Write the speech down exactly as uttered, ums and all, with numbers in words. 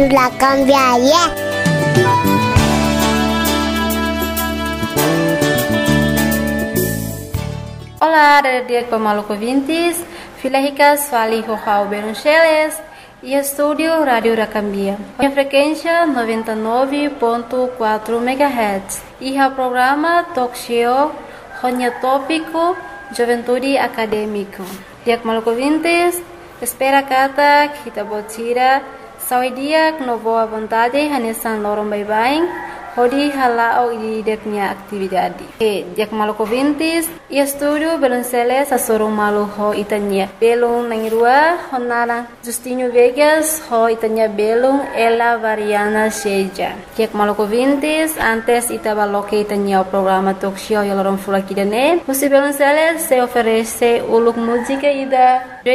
La cambiaria. Olá, dia Maluco ouvintes, Filaricas Fali Rojao Beruncheles e estúdio Rádio Racambia. A frequência noventa e nove ponto quatro megahertz e o programa Talk Show Ronha Tópico Juventude Acadêmico. Dia Maluco ouvintes, espera kata kita botira sawi dia no boa vontade hanesan lorong bye-bye. Hodi halao ideknya atividade. E dia Maluco ouvintes, e estúdio Belonceles a sorong malu ho itanya. Belong nangirua honara Justinho Vegas ho itanya belong ela variana seja. Dia Maluco ouvintes, antes itabaloque itanya o programa Talk Show yolorong fulakidane. Musi Belonceles se oferece uluk música ida